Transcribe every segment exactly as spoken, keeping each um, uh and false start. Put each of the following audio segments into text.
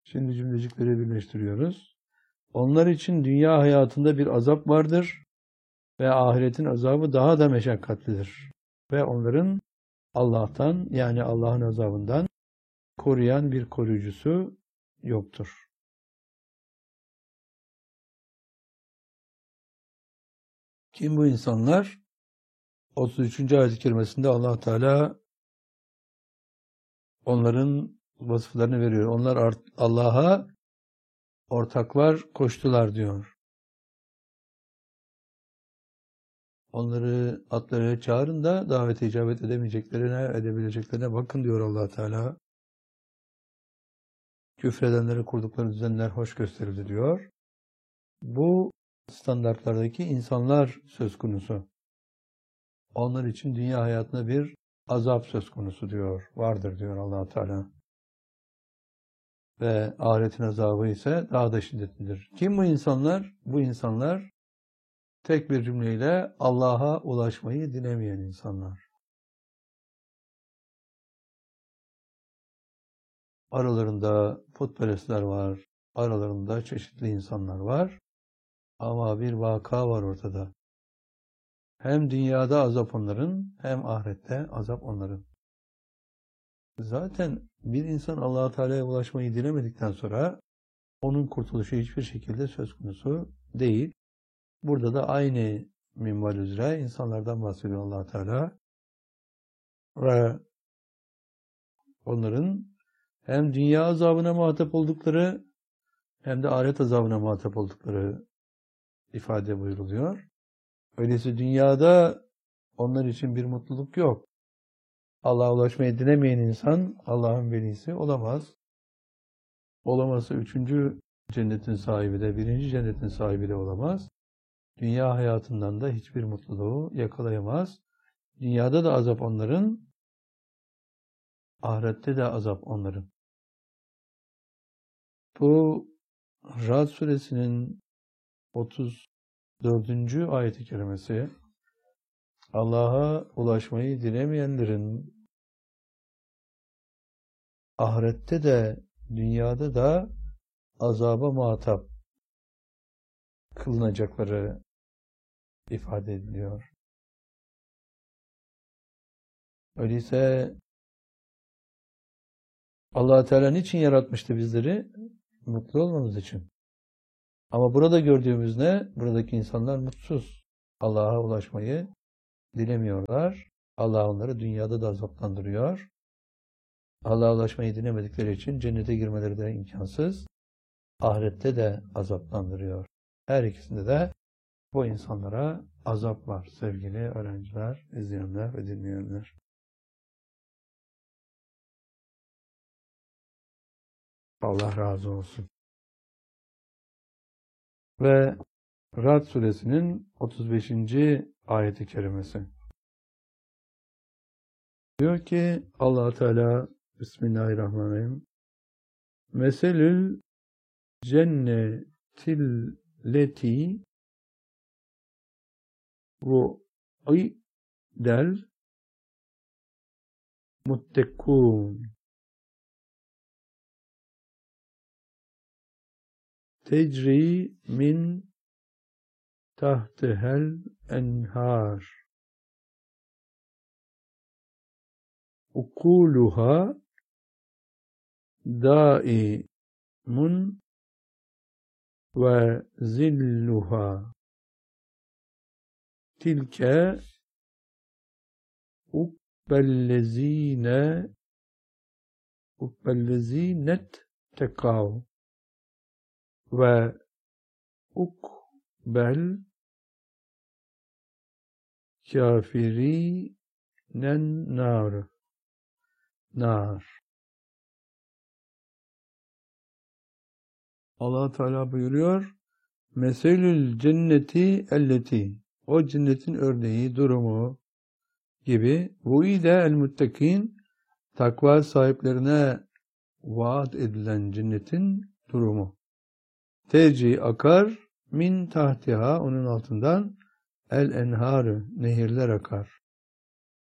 Şimdi cümlecikleri birleştiriyoruz. Onlar için dünya hayatında bir azap vardır ve ahiretin azabı daha da meşakkatlidir. Ve onların Allah'tan, yani Allah'ın azabından koruyan bir koruyucusu yoktur. Kim bu insanlar? otuz üçüncü ayet-i kerimesinde Allah Teala onların vasıflarını veriyor. Onlar Allah'a ortaklar koştular diyor. Onları atlara çağırın da davete icabet edemeyeceklerine, edebileceklerine bakın diyor Allah Teala. Küfredenleri kurdukları düzenler hoş gösterildi diyor. Bu standartlardaki insanlar söz konusu. Onlar için dünya hayatında bir azap söz konusu diyor. Vardır diyor Allah Teala. Ve ahiretin azabı ise daha da şiddetlidir. Kim bu insanlar? Bu insanlar tek bir cümleyle Allah'a ulaşmayı dilemeyen insanlar. Aralarında putperestler var, aralarında çeşitli insanlar var. Ama bir vaka var ortada. Hem dünyada azap onların, hem ahirette azap onların. Zaten bir insan Allah-u Teala'ya ulaşmayı dilemedikten sonra onun kurtuluşu hiçbir şekilde söz konusu değil. Burada da aynı minval üzere insanlardan bahsediyor Allah Teala. Ve onların hem dünya azabına muhatap oldukları hem de ahiret azabına muhatap oldukları ifade buyuruluyor. Öyleyse dünyada onlar için bir mutluluk yok. Allah'a ulaşmayı dilemeyen insan Allah'ın velisi olamaz. Olamazsa üçüncü cennetin sahibi de, birinci cennetin sahibi de olamaz. Dünya hayatından da hiçbir mutluluğu yakalayamaz. Dünyada da azap onların, ahirette de azap onların. Bu Ra'd suresinin otuz dördüncü ayet-i kerimesi Allah'a ulaşmayı dilemeyenlerin ahirette de dünyada da azaba muhatap kılınacakları ifade ediliyor. Öyleyse Allah Teala niçin yaratmıştı bizleri? Mutlu olmamız için. Ama burada gördüğümüz ne? Buradaki insanlar mutsuz. Allah'a ulaşmayı dilemiyorlar. Allah onları dünyada da azaplandırıyor. Allah'a ulaşmayı dilemedikleri için cennete girmeleri de imkansız. Ahirette de azaplandırıyor. Her ikisinde de bu insanlara azap var sevgili öğrenciler, izleyenler ve dinleyenler. Allah razı olsun. Ve Ra'd suresinin otuz beşinci ayeti kerimesi. Diyor ki Allah Teala Bismillahirrahmanirrahim. Meselül cennetil leti ru'idel muttekûn tecri min tahtihel enhar ukuluha daimun ve zilluha tilke ukbellezine ukbellezinet tekav ve ukbel kafirinen nar nar. Allah Teala buyuruyor. Meselül cenneti elleti. O cennetin örneği, durumu gibi. Vuide el muttakin. Takva sahiplerine vaat edilen cennetin durumu. Tecri akar. Min tahtiha. Onun altından. El enharı. Nehirler akar.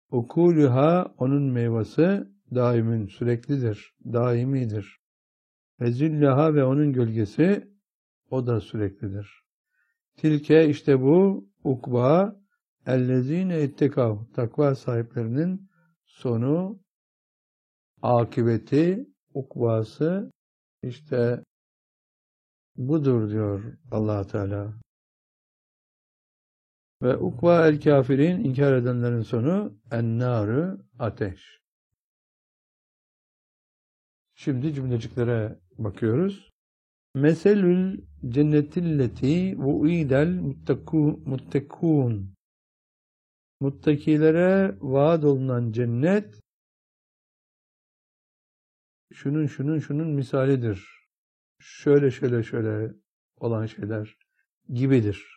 Ukuluha. Onun meyvesi daimin süreklidir. Daimidir. Ve züllaha ve onun gölgesi o da süreklidir. Tilke işte bu ukba ellezine ettekav takva sahiplerinin sonu, akıbeti, ukbası işte budur diyor Allah Teala. Ve ukba el kafirin inkar edenlerin sonu ennârı ateş. Şimdi cümleciklere bakıyoruz. Meselül cennetilleti vu'idel muttekûn. Muttakilere vaat olunan cennet şunun şunun şunun misalidir. Şöyle şöyle şöyle olan şeyler gibidir.